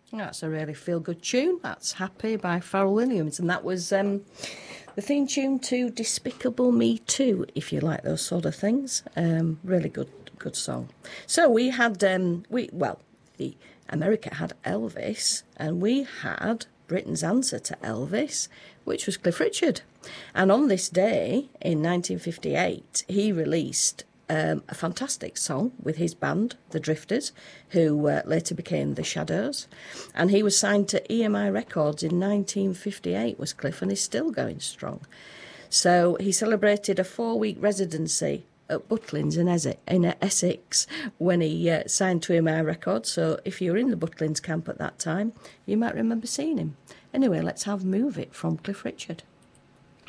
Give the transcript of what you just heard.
That's a really feel-good tune. That's Happy by Pharrell Williams. And that was the theme tune to Despicable Me 2, if you like those sort of things. Really good song. So we had, America had Elvis, and we had Britain's answer to Elvis, which was Cliff Richard. And on this day, in 1958, he released a fantastic song with his band, The Drifters, who later became The Shadows. And he was signed to EMI Records in 1958, was Cliff, and is still going strong. So he celebrated a 4-week residency at Butlins in Essex when he signed to EMI Records. So if you were in the Butlins camp at that time, you might remember seeing him. Anyway, let's have Move It from Cliff Richard.